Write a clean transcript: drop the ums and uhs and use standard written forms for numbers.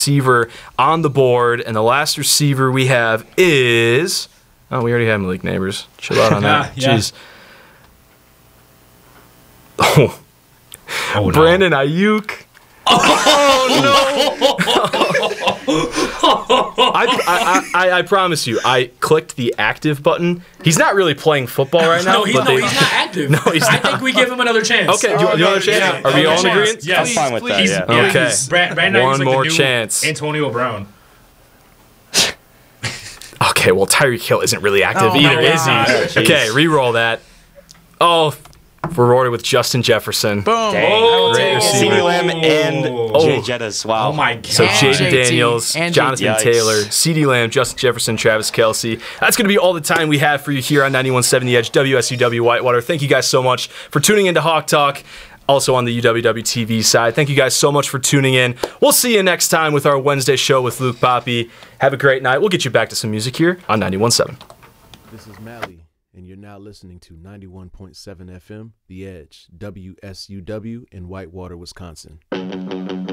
receiver on the board, and the last receiver we have is... Oh, we already have Malik Neighbors. Chill out on that. Yeah. Jeez. Oh, no. Brandon Ayuk. I promise you, I clicked the active button. He's not really playing football right now. He's not active. No, he's not. I think we give him another chance. Okay, do you want another chance? Are we all in agreement? Yes. I'm fine with that, yeah. Okay. Brandon One is like more the new chance. Antonio Brown. Okay, well, Tyreek Hill isn't really active either, is he? Okay, re-roll that. Oh, rewarded with Justin Jefferson. Boom. Great receiver. CeeDee Lamb and Jay Jettas. Wow. Oh my god. So Jaden JT, Daniels, and Jonathan JT. Taylor, CeeDee Lamb, Justin Jefferson, Travis Kelce. That's going to be all the time we have for you here on 91.7 The Edge, WSUW Whitewater. Thank you guys so much for tuning into Hawk Talk. Also on the UWW TV side. Thank you guys so much for tuning in. We'll see you next time with our Wednesday show with Luke Poppy. Have a great night. We'll get you back to some music here on 91.7. This is Mally, and you're now listening to 91.7 FM, The Edge, WSUW in Whitewater, Wisconsin.